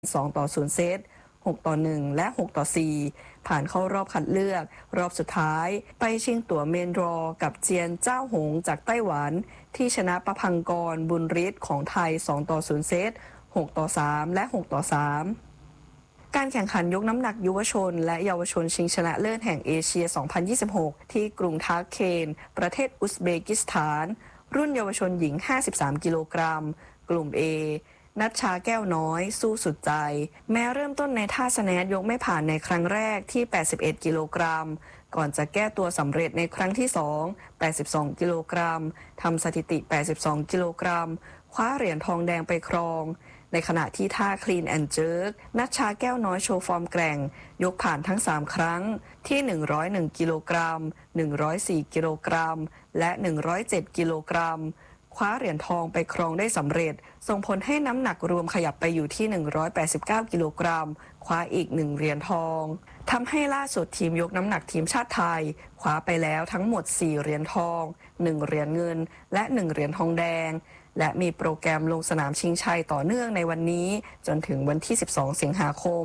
2-0 เซต 6-1 และ 6-4 ผ่านเข้ารอบคัดเลือกรอบสุดท้ายไปชิงตั๋วเมนรอกับเจียนเจ้าหงจากไต้หวันที่ชนะประพังกรบุญฤทธิ์ของไทย 2-0 เซต 6-3 และ 6-3 การแข่งขันยกน้ำหนักยุวชนและเยาวชนชิงชนะเลิศแห่งเอเชีย 2026 ที่กรุงทาชเคนประเทศอุซเบกิสถานรุ่นเยาวชนหญิง 53 กิโลกรัมกลุ่ม Aนัชชาแก้วน้อยสู้สุดใจแม้เริ่มต้นในท่าสแนทยกไม่ผ่านในครั้งแรกที่ 81 กิโลกรัมก่อนจะแก้ตัวสำเร็จในครั้งที่ 2 82 กิโลกรัมทำสถิติ 82 กิโลกรัมคว้าเหรียญทองแดงไปครองในขณะที่ท่า Clean and Jerk นัชชาแก้วน้อยโชว์ฟอร์มแกร่งยกผ่านทั้ง 3 ครั้งที่ 101 กิโลกรัม 104 กิโลกรัมและ 107 กิโลกรัมคว้าเหรียญทองไปครองได้สำเร็จส่งผลให้น้ำหนักรวมขยับไปอยู่ที่ 189 กิโลกรัมคว้าอีก1เหรียญทองทำให้ล่าสุดทีมยกน้ำหนักทีมชาติไทยคว้าไปแล้วทั้งหมด4เหรียญทอง1เหรียญเงินและ1เหรียญทองแดงและมีโปรแกรมลงสนามชิงชัยต่อเนื่องในวันนี้จนถึงวันที่12สิงหาคม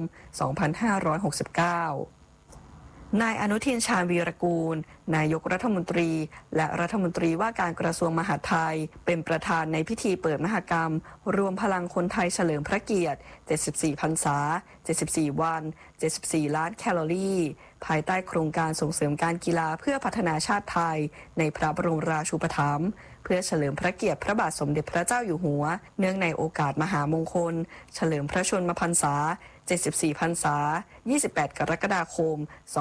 2569นายอนุทินชาญวีรกูลนายกรัฐมนตรีและรัฐมนตรีว่าการกระทรวงมหาดไทยเป็นประธานในพิธีเปิดมหกรรมรวมพลังคนไทยเฉลิมพระเกียรติ74พรรษา74วัน74ล้านแคลอรี่ภายใต้โครงการส่งเสริมการกีฬาเพื่อพัฒนาชาติไทยในพระบรมราชูปถัมภ์เพื่อเฉลิมพระเกียรติพระบาทสมเด็จพระเจ้าอยู่หัวเนื่องในโอกาสมหามงคลเฉลิมพระชนมพรรษา74พรรษา28กรกฎาคม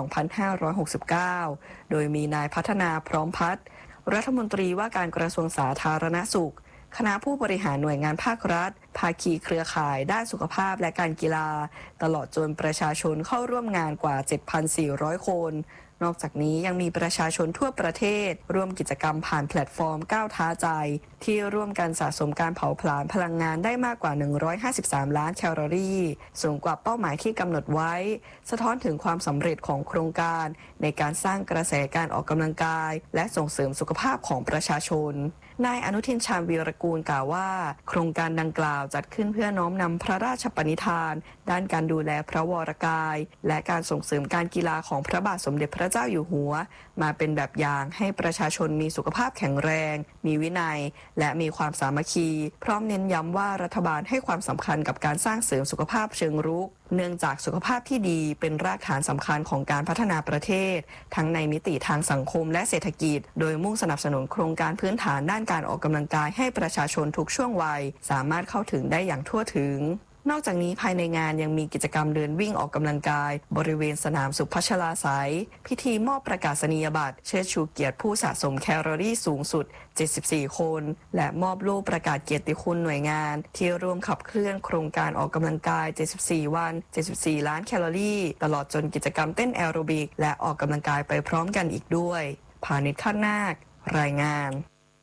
2569โดยมีนายพัฒนาพร้อมพัฒน์รัฐมนตรีว่าการกระทรวงสาธารณสุขคณะผู้บริหารหน่วยงานภาครัฐภาคีเครือข่ายด้านสุขภาพและการกีฬาตลอดจนประชาชนเข้าร่วมงานกว่า 7,400 คนนอกจากนี้ยังมีประชาชนทั่วประเทศร่วมกิจกรรมผ่านแพลตฟอร์มก้าวท้าใจที่ร่วมกันสะสมการเผาผลาญพลังงานได้มากกว่า153ล้านแคลอรี่สูงกว่าเป้าหมายที่กำหนดไว้สะท้อนถึงความสำเร็จของโครงการในการสร้างกระแสการออกกำลังกายและส่งเสริมสุขภาพของประชาชนนายอนุทินชาญวีรกูลกล่าวว่าโครงการดังกล่าวจัดขึ้นเพื่อน้อมนำพระราชปณิธานด้านการดูแลพระวรกายและการส่งเสริมการกีฬาของพระบาทสมเด็จพระเจ้าอยู่หัวมาเป็นแบบอย่างให้ประชาชนมีสุขภาพแข็งแรงมีวินัยและมีความสามัคคีพร้อมเน้นย้ำว่ารัฐบาลให้ความสำคัญกับการสร้างเสริมสุขภาพเชิงรุกเนื่องจากสุขภาพที่ดีเป็นรากฐานสำคัญของการพัฒนาประเทศทั้งในมิติทางสังคมและเศรษฐกิจโดยมุ่งสนับสนุนโครงการพื้นฐานด้านการออกกำลังกายให้ประชาชนทุกช่วงวัยสามารถเข้าถึงได้อย่างทั่วถึงนอกจากนี้ภายในงานยังมีกิจกรรมเดินวิ่งออกกำลังกายบริเวณสนามสุพัชลาไสยพิธีมอบประกาศนียบัตรเชิดชูเกียรติผู้สะสมแคลอรี่สูงสุด74คนและมอบโล่ประกาศเกียรติคุณหน่วยงานที่ร่วมขับเคลื่อนโครงการออกกำลังกาย74วัน74ล้านแคลอรี่ตลอดจนกิจกรรมเต้นแอโรบิกและออกกำลังกายไปพร้อมกันอีกด้วยพานิช คาดนาครายงาน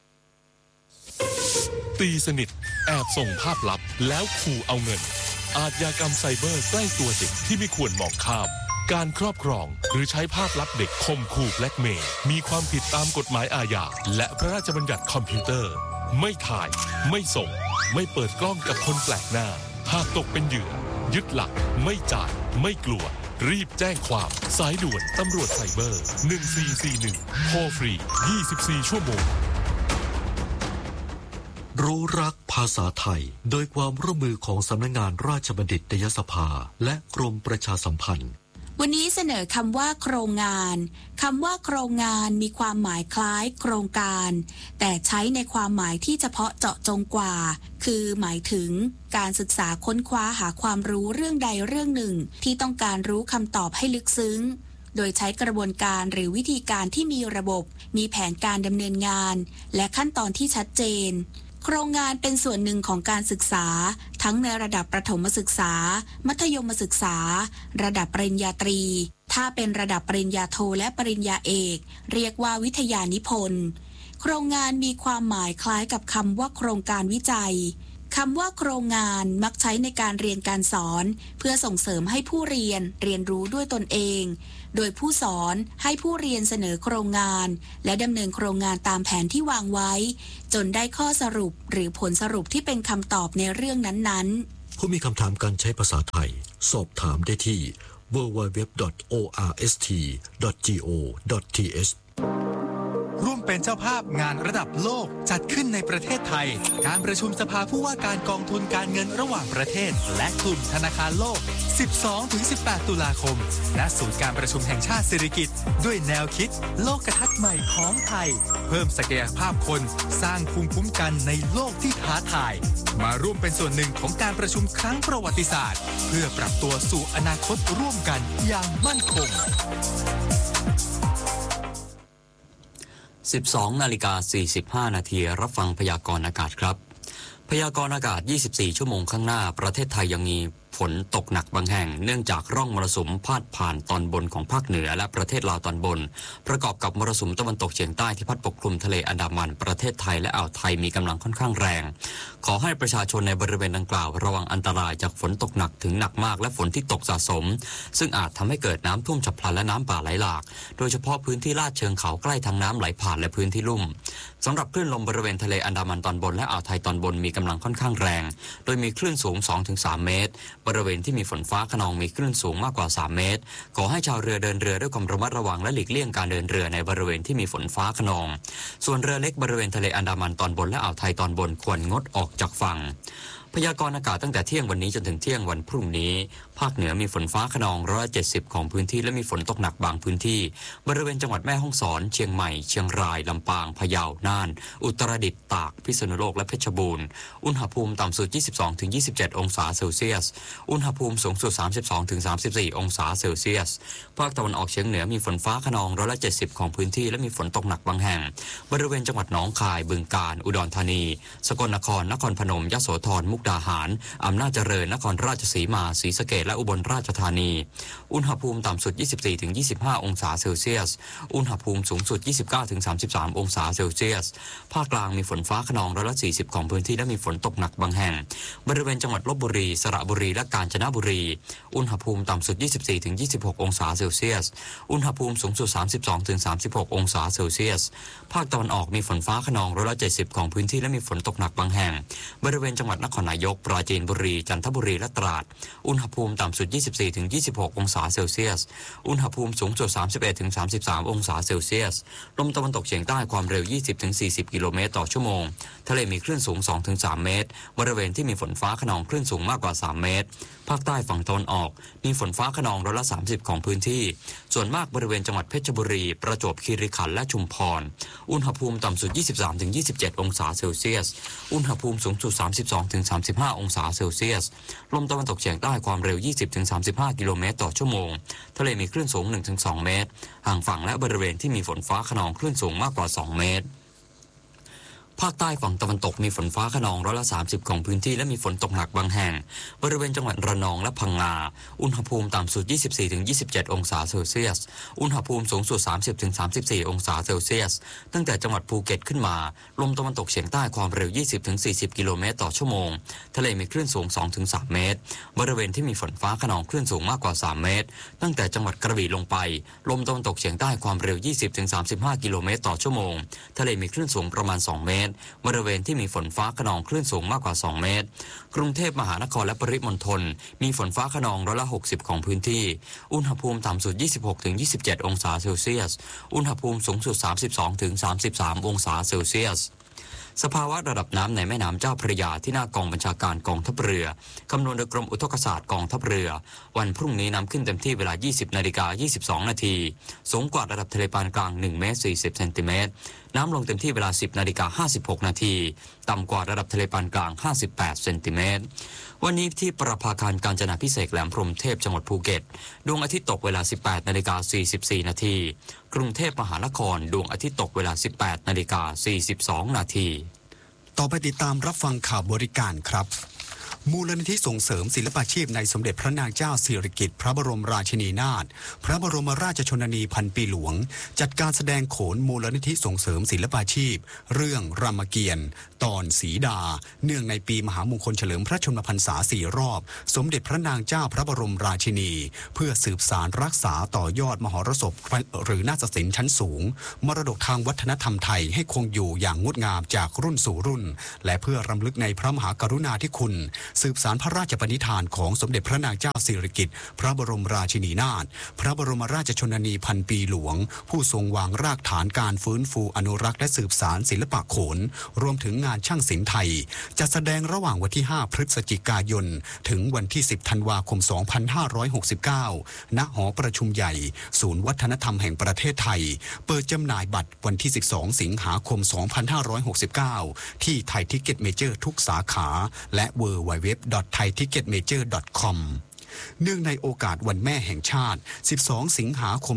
ตีสนิทแอบส่งภาพลับแล้วขู่เอาเงินอาชญากรรมไซเบอร์ใกล้ตัวเด็กที่ไม่ควรมองข้ามการครอบครองหรือใช้ภาพลับเด็กข่มขู่แบล็กเมย์มีความผิดตามกฎหมายอาญาและพระราชบัญญัติคอมพิวเตอร์ไม่ถ่ายไม่ส่งไม่เปิดกล้องกับคนแปลกหน้าหากตกเป็นเหยื่อยึดหลักไม่จ่ายไม่กลัวรีบแจ้งความสายด่วนตำรวจไซเบอร์1441โทรฟรี24ชั่วโมงรู้รักภาษาไทยโดยความร่วมมือของสำนักงานราชบัณฑิตยสภาและกรมประชาสัมพันธ์วันนี้เสนอคำว่าโครงงานคำว่าโครงงานมีความหมายคล้ายโครงการแต่ใช้ในความหมายที่เฉพาะเจาะจงกว่าคือหมายถึงการศึกษาค้นคว้าหาความรู้เรื่องใดเรื่องหนึ่งที่ต้องการรู้คำตอบให้ลึกซึ้งโดยใช้กระบวนการหรือวิธีการที่มีระบบมีแผนการดำเนินงานและขั้นตอนที่ชัดเจนโครงงานเป็นส่วนหนึ่งของการศึกษาทั้งในระดับประถมศึกษามัธยมศึกษาระดับปริญญาตรีถ้าเป็นระดับปริญญาโทและปริญญาเอกเรียกว่าวิทยานิพนธ์โครงงานมีความหมายคล้ายกับคำว่าโครงการวิจัยคำว่าโครงงานมักใช้ในการเรียนการสอนเพื่อส่งเสริมให้ผู้เรียนเรียนรู้ด้วยตนเองโดยผู้สอนให้ผู้เรียนเสนอโครงงานและดำเนินโครงงานตามแผนที่วางไว้จนได้ข้อสรุปหรือผลสรุปที่เป็นคำตอบในเรื่องนั้นๆผู้มีคำถามการใช้ภาษาไทยสอบถามได้ที่ www.orst.go.th ร่วมเป็นเจ้าภาพงานระดับโลกจัดขึ้นในประเทศไทยการประชุมสภาผู้ว่าการกองทุนการเงินระหว่างประเทศและกลุ่มธนาคารโลก 12-18 ตุลาคมณศูนย์การประชุมแห่งชาติสิริกิติ์ด้วยแนวคิดโลกทัศน์ใหม่ของไทยเพิ่มศักยภาพคนสร้างภูมิคุ้มกันในโลกที่ท้าทายมาร่วมเป็นส่วนหนึ่งของการประชุมครั้งประวัติศาสตร์เพื่อปรับตัวสู่อนาคตร่วมกันอย่างมั่นคง 12:45 นาทีรับฟังพยากรณ์อากาศครับพยากรณ์อากาศ24ชั่วโมงข้างหน้าประเทศไทยยังมีฝนตกหนักบางแห่งเนื่องจากร่องมรสุมพาดผ่านตอนบนของภาคเหนือและประเทศลาวตอนบนประกอบกับมรสุมตะวันตกเฉียงใต้ที่พัดปกคลุมทะเลอันดามันประเทศไทยและอ่าวไทยมีกำลังค่อนข้างแรงขอให้ประชาชนในบริเวณดังกล่าวระวังอันตรายจากฝนตกหนักถึงหนักมากและฝนที่ตกสะสมซึ่งอาจทำให้เกิดน้ำท่วมฉับพลันและน้ำป่าไหลหลากโดยเฉพาะพื้นที่ลาดเชิงเขาใกล้ทางน้ำไหลผ่านและพื้นที่ลุ่มสำหรับคลื่นลมบริเวณทะเลอันดามันตอนบนและอ่าวไทยตอนบนมีกำลังค่อนข้างแรงโดยมีคลื่นสูง 2-3 เมตรบริเวณที่มีฝนฟ้าคะนองมีคลื่นสูงมากกว่า3เมตรขอให้ชาวเรือเดินเรือด้วยความระมัดระวังและหลีกเลี่ยงการเดินเรือในบริเวณที่มีฝนฟ้าคะนองส่วนเรือเล็กบริเวณทะเลอันดามันตอนบนและอ่าวไทยตอนบนควรงดออกจากฝั่งพยากรณ์อากาศตั้งแต่เที่ยงวันนี้จนถึงเที่ยงวันพรุ่งนี้ภาคเหนือมีฝนฟ้าคะนอง170ของพื้นที่และมีฝนตกหนักบางพื้นที่บริเวณจังหวัดแม่ฮ่องสอนเชียงใหม่เชียงรายลำปางพะเยาน่านอุตรดิตถ์ตากพิษณุโลกและเพชรบูรณ์อุณหภูมิต่ำสุด 22-27 องศาเซลเซียสอุณหภูมิสูงสุด 32-34 องศาเซลเซียสภาคตะวันออกเฉียงเหนือมีฝนฟ้าคะนอง170ของพื้นที่และมีฝนตกหนักบางแห่งบริเวณจังหวัดหนองคายบึงกาฬอุดรธานีสกลนครนครพนมยโสธรมุกดาหารอำนาจเจริญนครราชสีมาศรีสะเกษและอุบลราชธานีอุณหภูมิต่ำสุด 24-25 องศาเซลเซียสอุณหภูมิสูงสุด 29-33 องศาเซลเซียสภาคกลางมีฝนฟ้าคะนอง140ของพื้นที่และมีฝนตกหนักบางแห่งบริเวณจังหวัดลพบุรีสระบุรีและกาญจนบุรีอุณหภูมิต่ำสุด 24-26 องศาเซลเซียสอุณหภูมิสูงสุด 32-36 องศาเซลเซียสภาคตะวันออกมีฝนฟ้าคะนอง170ของพื้นที่และมีฝนตกหนักบางแห่งบริเวณจังหวัดนครนายกปราจีนบุรีจันทบุรีและตราดอุณหภูมิต่ำสุด 24-26 องศาเซลเซียสอุณหภูมิสูงสุด 31-33 องศาเซลเซียสลมตะวันตกเฉียงใต้ความเร็ว 20-40 กิโลเมตรต่อชั่วโมงทะเลมีคลื่นสูง 2-3 เมตรบริเวณที่มีฝนฟ้าคะนองคลื่นสูงมากกว่า3 เมตรภาคใต้ฝั่งตะวันออกมีฝนฟ้าคะนอง30%ของพื้นที่ส่วนมากบริเวณจังหวัดเพชรบุรีประจวบคีรีขันธ์และชุมพรอุณหภูมิต่ำสุด 23-27 องศาเซลเซียสอุณหภูมิสูงสุด 32-35 องศาเซลเซียสลมตะวันตกเฉียงใต้ความเร็ว 20-35 กิโลเมตรต่อชั่วโมงทะเลมีคลื่นสูง 1-2 เมตรห่างฝั่งและบริเวณที่มีฝนฟ้าคะนองคลื่นสูงมากกว่า2 เมตรภาคใต้ฝั่งตะวันตกมีฝนฟ้าคะนอง30%ของพื้นที่และมีฝนตกหนักบางแห่งบริเวณจังหวัดระนองและพังงาอุณหภูมิต่ำสุด 24-27 องศาเซลเซียสอุณหภูมิสูงสุด 30-34 องศาเซลเซียสตั้งแต่จังหวัดภูเก็ตขึ้นมาลมตะวันตกเฉียงใต้ความเร็ว 20-40 กิโลเมตรต่อชั่วโมงทะเลมีคลื่นสูง 2-3 เมตรบริเวณที่มีฝนฟ้าคะนองคลื่นสูงมากกว่า3 เมตรตั้งแต่จังหวัดกระบี่ลงไปลมตะวันตกเฉียงใต้ความเร็ว 20-35 กิโลเมตรต่อชั่วโมงทะเลมีคลื่นสูงประมาณ2 เมตรบริเวณที่มีฝนฟ้าคะนองคลื่นสูงมากกว่า2 เมตรกรุงเทพมหานครและปริมณฑลมีฝนฟ้าคะนอง60%ของพื้นที่อุณหภูมิต่ำสุด 26-27 องศาเซลเซียสอุณหภูมิสูงสุด 32-33 องศาเซลเซียสสภาวะระดับน้ำในแม่น้ำเจ้าพระยาที่หน้ากองบัญชาการกองทัพเรือคำนวณโดยกรมอุทกศาสตร์กองทัพเรือวันพรุ่งนี้น้ำขึ้นเต็มที่เวลา 20:22 นาทีสูงกว่าระดับทะเลปานกลาง1 เมตร 40 เซนติเมตรน้ำลงเต็มที่เวลา 10:56 นาทีต่ำกว่าระดับทะเลปานกลาง58 เซนติเมตรวันนี้ที่ประภาคารกาญจนาภิเษกแหลมพรหมเทพจังหวัดภูเก็ตดวงอาทิตย์ตกเวลา 18:44 นาทีกรุงเทพมหานครดวงอาทิตย์ตกเวลา 18:42 นาทีต่อไปติดตามรับฟังข่าวบริการครับมูลนิธิส่งเสริมศิลปาชีพในสมเด็จพระนางเจ้าสิริกิติ์พระบรมราชินีนาถพระบรมราชชนนีพันปีหลวงจัดการแสดงโขนมูลนิธิส่งเสริมศิลปาชีพเรื่องรามเกียรติ์ตอนสีดาเนื่องในปีมหามงคลเฉลิมพระชนมพรรษา4 รอบสมเด็จพระนางเจ้าพระบรมราชินีเพื่อสืบสานรักษาต่อยอดมหรสพหรือนาฏศิลป์ชั้นสูงมรดกทางวัฒนธรรมไทยให้คงอยู่อย่างงดงามจากรุ่นสู่รุ่นและเพื่อรำลึกในพระมหากรุณาธิคุณสืบสานพระราชปณิธานของสมเด็จพระนางเจ้าสิริกิติ์พระบรมราชินีนาถพระบรมราชชนนีพันปีหลวงผู้ทรงวางรากฐานการฟื้นฟูอนุรักษ์และสืบสานศิลปะโขนรวมถึงงานช่างศิลป์ไทยจะแสดงระหว่างวันที่ 5 พฤศจิกายนถึงวันที่ 10 ธันวาคม 2569 ณ หอประชุมใหญ่ศูนย์วัฒนธรรมแห่งประเทศไทยเปิดจำหน่ายบัตรวันที่ 12 สิงหาคม 2569 ที่ไทยทิกเก็ตเมเจอร์ทุกสาขาและ www.thaiticketmajor.com เนื่องในโอกาสวันแม่แห่งชาติ 12 สิงหาคม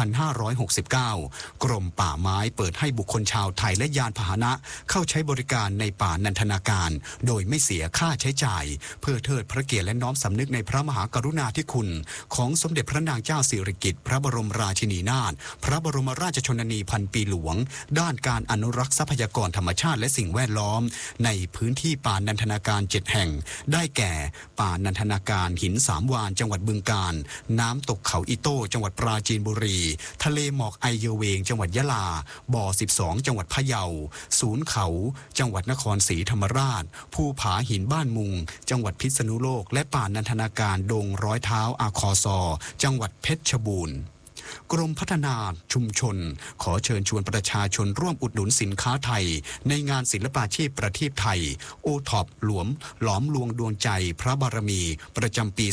2569 กรมป่าไม้เปิดให้บุคคลชาวไทยและยานพาหนะเข้าใช้บริการในป่านันทนาการโดยไม่เสียค่าใช้จ่ายเพื่อเทิดพระเกียรติและน้อมสำนึกในพระมหากรุณาธิคุณของสมเด็จพระนางเจ้าสิริกิติ์พระบรมราชินีนาถพระบรมราชชนนีพันปีหลวงด้านการอนุรักษ์ทรัพยากรธรรมชาติและสิ่งแวดล้อมในพื้นที่ป่านันทนาการ 7 แห่งได้แก่ป่านันทนาการหิน3วานจังหวัดบึงกาฬน้ำตกเขาอิโต้จังหวัดปราจีนบุรีทะเลหมอกไอเยเวงจังหวัดยะลาบ่อ12จังหวัดพะเยาศูนย์เขาจังหวัดนครศรีธรรมราชภูผาหินบ้านมุงจังหวัดพิษณุโลกและป่านันทนาการดงร้อยเท้าอาคอซอจังหวัดเพชรบูรณ์กรมพัฒนาชุมชนขอเชิญชวนประชาชนร่วมอุดหนุนสินค้าไทยในงานศิลปาชีพประทีปไทยโอท็อปหลอมลวงดวงใจพระบารมีประจำปี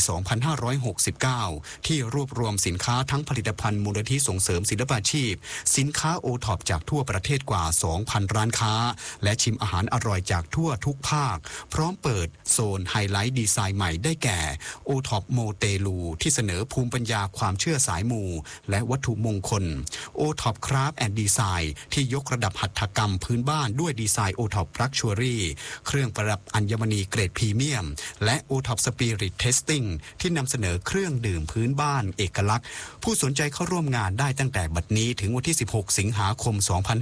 2569 ที่รวบรวมสินค้าทั้งผลิตภัณฑ์มูลนิธิส่งเสริมศิลปาชีพสินค้าโอท็อปจากทั่วประเทศกว่า 2,000 ร้านค้าและชิมอาหารอร่อยจากทั่วทุกภาคพร้อมเปิดโซนไฮไลท์ดีไซน์ใหม่ได้แก่โอท็อปโมเตลูที่เสนอภูมิปัญญาความเชื่อสายมูและวัตถุมงคลโอท็อปคราฟต์แอนด์ดีไซน์ที่ยกระดับหัตถกรรมพื้นบ้านด้วยดีไซน์โอท็อปลักชัวรี่เครื่องประดับอัญมณีเกรดพรีเมียมและโอท็อปสปิริตเทสติ้งที่นำเสนอเครื่องดื่มพื้นบ้านเอกลักษณ์ผู้สนใจเข้าร่วมงานได้ตั้งแต่บัดนี้ถึงวันที่ 16 สิงหาคม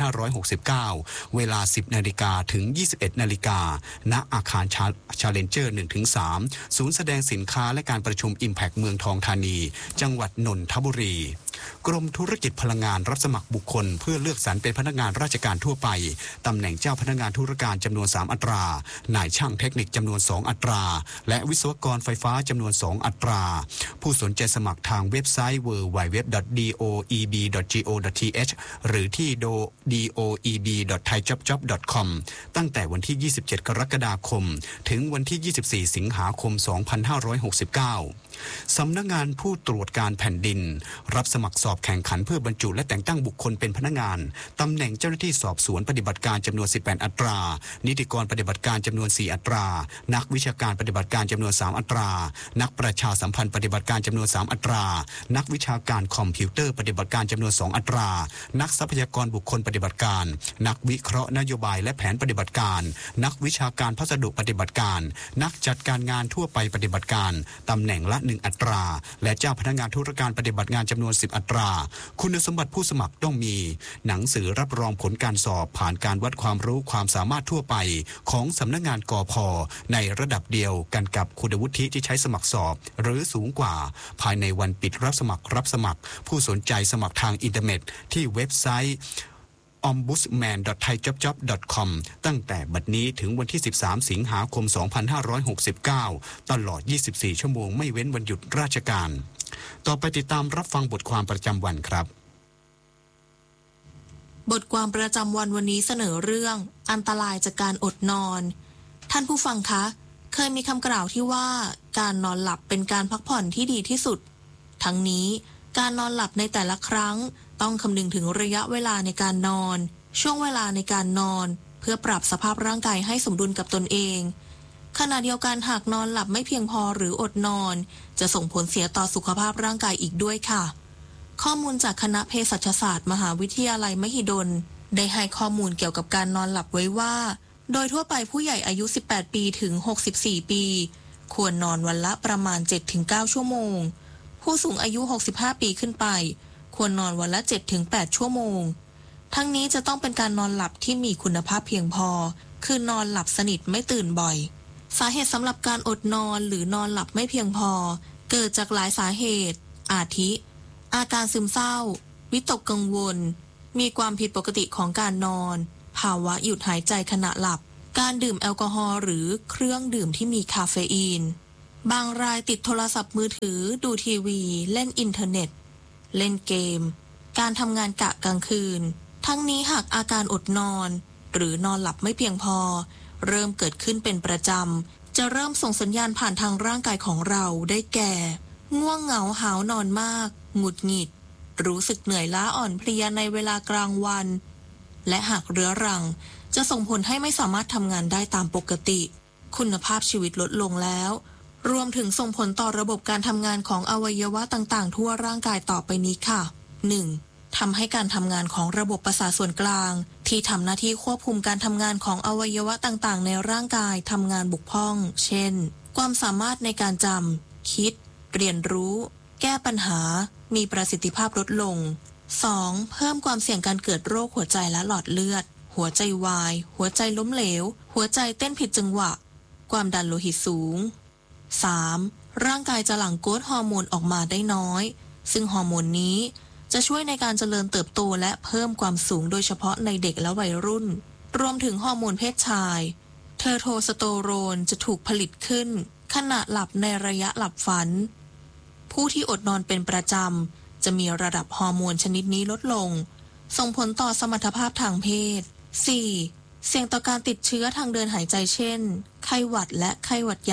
2569 เวลา 10 นาฬิกาถึง 21 นาฬิกาณอาคารชาเลนเจอร์ 1-3 ศูนย์แสดงสินค้าและการประชุม Impact เมืองทองธานีจังหวัดนนทบุรีกรมธุรกิจพลังงานรับสมัครบุคคลเพื่อเลือกสรรเป็นพนักงานราชการทั่วไปตำแหน่งเจ้าพนักงานธุรการจำนวน3อัตรานายช่างเทคนิคจำนวน2อัตราและวิศวกรไฟฟ้าจำนวน2อัตราผู้สนใจสมัครทางเว็บไซต์ www.doeb.go.th หรือที่ doeb.thaijobjob.com ตั้งแต่วันที่ 27 กรกฎาคมถึงวันที่ 24 สิงหาคม 2569 สำนักงานผู้ตรวจการแผ่นดินรับสมัครสอบแข่งขันเพื่อบรรจุและแต่งตั้งบุคคลเป็นพนักงานตำแหน่งเจ้าหน้าที่สอบสวนปฏิบัติการจำนวน18อัตรานิติกรปฏิบัติการจำนวน4อัตรานักวิชาการปฏิบัติการจำนวน3อัตรานักประชาสัมพันธ์ปฏิบัติการจำนวน3อัตรานักวิชาการคอมพิวเตอร์ปฏิบัติการจำนวน2อัตรานักทรัพยากรบุคคลปฏิบัติการนักวิเคราะห์นโยบายและแผนปฏิบัติการนักวิชาการพัสดุปฏิบัติการนักจัดการงานทั่วไปปฏิบัติการตำแหน่งละ1อัตราและเจ้าพนักงานธุรการปฏิบัติงานจำนวน10อัตราคุณสมบัติผู้สมัครต้องมีหนังสือรับรองผลการสอบผ่านการวัดความรู้ความสามารถทั่วไปของสำนักงานกพ.ในระดับเดียวกันกับคุณวุฒิที่ใช้สมัครสอบหรือสูงกว่าภายในวันปิดรับสมัครผู้สนใจสมัครทางอินเทอร์เน็ตที่เว็บไซต์ ombudsman.thaijobjob.com ตั้งแต่บัดนี้ถึงวันที่ 13 สิงหาคม 2569 ตลอด 24 ชั่วโมงไม่เว้นวันหยุดราชการต่อไปติดตามรับฟังบทความประจำวันครับบทความประจำวันวันนี้เสนอเรื่องอันตรายจากการอดนอนท่านผู้ฟังคะเคยมีคำกล่าวที่ว่าการนอนหลับเป็นการพักผ่อนที่ดีที่สุดทั้งนี้การนอนหลับในแต่ละครั้งต้องคำนึงถึงระยะเวลาในการนอนช่วงเวลาในการนอนเพื่อปรับสภาพร่างกายให้สมดุลกับตนเองขณะเดียวกันหากนอนหลับไม่เพียงพอหรืออดนอนจะส่งผลเสียต่อสุขภาพร่างกายอีกด้วยค่ะข้อมูลจากคณะเภสัชศาสตร์มหาวิทยาลัยมหิดลได้ให้ข้อมูลเกี่ยวกับการนอนหลับไว้ว่าโดยทั่วไปผู้ใหญ่อายุ18ปีถึง64ปีควรนอนวันละประมาณ 7-9 ชั่วโมงผู้สูงอายุ65ปีขึ้นไปควรนอนวันละ 7-8 ชั่วโมงทั้งนี้จะต้องเป็นการนอนหลับที่มีคุณภาพเพียงพอคือนอนหลับสนิทไม่ตื่นบ่อยสาเหตุสำหรับการอดนอนหรือนอนหลับไม่เพียงพอเกิดจากหลายสาเหตุอาทิอาการซึมเศร้าวิตกกังวลมีความผิดปกติของการนอนภาวะหยุดหายใจขณะหลับการดื่มแอลกอฮอล์หรือเครื่องดื่มที่มีคาเฟอีนบางรายติดโทรศัพท์มือถือดูทีวีเล่นอินเทอร์เน็ตเล่นเกมการทำงานกะกลางคืนทั้งนี้หากอาการอดนอนหรือนอนหลับไม่เพียงพอเริ่มเกิดขึ้นเป็นประจำจะเริ่มส่งสัญญาณผ่านทางร่างกายของเราได้แก่ง่วงเหงาหาวนอนมากหงุดหงิดรู้สึกเหนื่อยล้าอ่อนเพลียในเวลากลางวันและหากเรื้อรังจะส่งผลให้ไม่สามารถทำงานได้ตามปกติคุณภาพชีวิตลดลงแล้วรวมถึงส่งผลต่อระบบการทำงานของอวัยวะต่างๆทั่วร่างกายต่อไปนี้ค่ะ 1. ทำให้การทำงานของระบบประสาทส่วนกลางที่ทำหน้าที่ควบคุมการทำงานของอวัยวะต่างๆในร่างกายทำงานบกพร่องเช่นความสามารถในการจำคิดเรียนรู้แก้ปัญหามีประสิทธิภาพลดลง 2. เพิ่มความเสี่ยงการเกิดโรคหัวใจและหลอดเลือดหัวใจวายหัวใจล้มเหลวหัวใจเต้นผิดจังหวะความดันโลหิตสูง 3. ร่างกายจะหลั่งโกรทฮอร์โมนออกมาได้น้อยซึ่งฮอร์โมนนี้จะช่วยในการเจริญเติบโตและเพิ่มความสูงโดยเฉพาะในเด็กและวัยรุ่นรวมถึงฮอร์โมนเพศชายเทสโทสเตอโรนจะถูกผลิตขึ้นขณะหลับในระยะหลับฝันผู้ที่อดนอนเป็นประจำจะมีระดับฮอร์โมนชนิดนี้ลดลงส่งผลต่อสมรรถภาพทางเพศ 4. เสี่ยงต่อการติดเชื้อทางเดินหายใจเช่นไข้หวัดและไข้หวัดใหญ่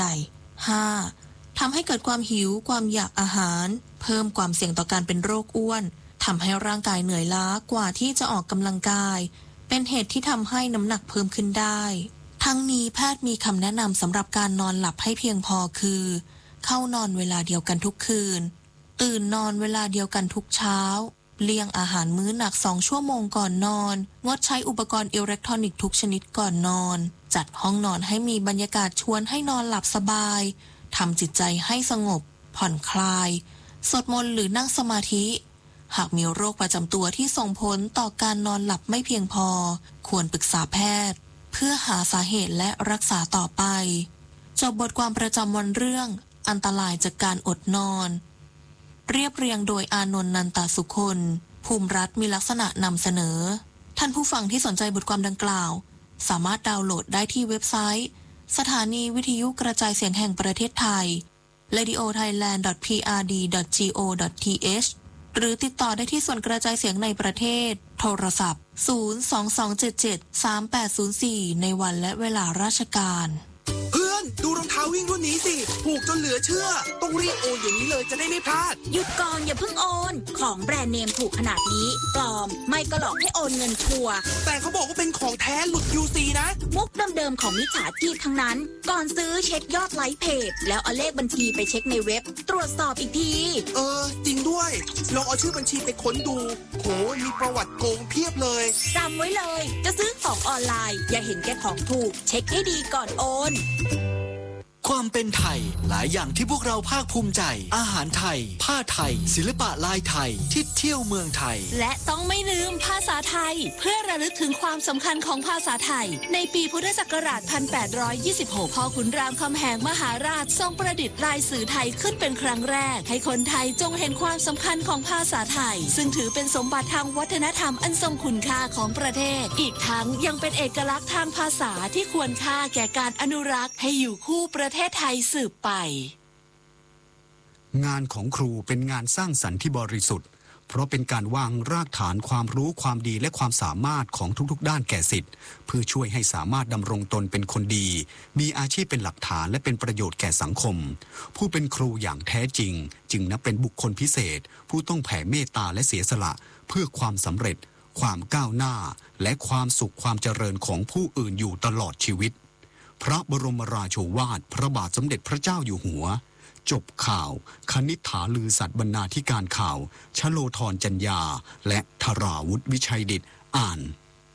5. ทำให้เกิดความหิวความอยากอาหารเพิ่มความเสี่ยงต่อการเป็นโรคอ้วนทำให้ร่างกายเหนื่อยล้ากว่าที่จะออกกำลังกายเป็นเหตุที่ทำให้น้ำหนักเพิ่มขึ้นได้ทั้งนี้แพทย์มีคำแนะนำสำหรับการนอนหลับให้เพียงพอคือเข้านอนเวลาเดียวกันทุกคืนตื่นนอนเวลาเดียวกันทุกเช้าเลี่ยงอาหารมื้อหนัก2 ชั่วโมงก่อนนอนงดใช้อุปกรณ์อิเล็กทรอนิกส์ทุกชนิดก่อนนอนจัดห้องนอนให้มีบรรยากาศชวนให้นอนหลับสบายทำจิตใจให้สงบผ่อนคลายสวดมนต์หรือนั่งสมาธิหากมีโรคประจำตัวที่ส่งผลต่อการนอนหลับไม่เพียงพอควรปรึกษาแพทย์เพื่อหาสาเหตุและรักษาต่อไปจบบทความประจำวันเรื่องอันตรายจากการอดนอนเรียบเรียงโดยอานนท์ นันตสุคนภูมิรัฐมีลักษณะนำเสนอท่านผู้ฟังที่สนใจบทความดังกล่าวสามารถดาวน์โหลดได้ที่เว็บไซต์สถานีวิทยุกระจายเสียงแห่งประเทศไทย radiothailand.prd.go.th หรือติดต่อได้ที่ส่วนกระจายเสียงในประเทศโทรศัพท์ 022773804 ในวันและเวลาราชการเพื่อนดูรองเท้าวิ่งรุ่นนี้สิถูกจนเหลือเชื่อต้องรีบโอนอย่างนี้เลยจะได้ไม่พลาดหยุดก่อนอย่าเพิ่งโอนของแบรนด์เนมถูกขนาดนี้ปลอมไม่ก็หลอกให้โอนเงินชัวร์แต่เขาบอกว่าเป็นของแท้หลุด UC นะมุกเดิมๆของมิจฉาชีพทั้งนั้นก่อนซื้อเช็คยอดไลค์เพจแล้วเอาเลขบัญชีไปเช็คในเว็บตรวจสอบอีกทีจริงด้วยลองเอาชื่อบัญชีไปค้นดูโหมีประวัติโกงเพียบเลยจำไว้เลยจะซื้อของออนไลน์อย่าเห็นแก่ของถูกเช็คให้ดีก่อนโอนความเป็นไทยหลายอย่างที่พวกเราภาคภูมิใจอาหารไทยผ้าไทยศิลปะลายไทยที่เที่ยวเมืองไทยและต้องไม่ลืมภาษาไทยเพื่อระลึกถึงความสำคัญของภาษาไทยในปีพุทธศักราช 1826 พ่อขุนรามคำแหงมหาราชทรงประดิษฐ์ลายสื่อไทยขึ้นเป็นครั้งแรกให้คนไทยจงเห็นความสำคัญของภาษาไทยซึ่งถือเป็นสมบัติทางวัฒนธรรมอันทรงคุณค่าของประเทศอีกทั้งยังเป็นเอกลักษณ์ทางภาษาที่ควรค่าแก่การอนุรักษ์ให้อยู่คู่ประเทศไทยสืบไปงานของครูเป็นงานสร้างสรรค์ที่บริสุทธิ์เพราะเป็นการวางรากฐานความรู้ความดีและความสามารถของทุกๆด้านแก่ศิษย์เพื่อช่วยให้สามารถดำรงตนเป็นคนดีมีอาชีพเป็นหลักฐานและเป็นประโยชน์แก่สังคมผู้เป็นครูอย่างแท้จริงจึงนับเป็นบุคคลพิเศษผู้ต้องแผ่เมตตาและเสียสละเพื่อความสำเร็จความก้าวหน้าและความสุขความเจริญของผู้อื่นอยู่ตลอดชีวิตพระบรมราโชวาทพระบาทสมเด็จพระเจ้าอยู่หัวจบข่าวคณิษฐาลือสัตย์บรรณาธิการข่าวชโลธรจัญญาและธราวุฒิวิชัยดิษฐ์อ่าน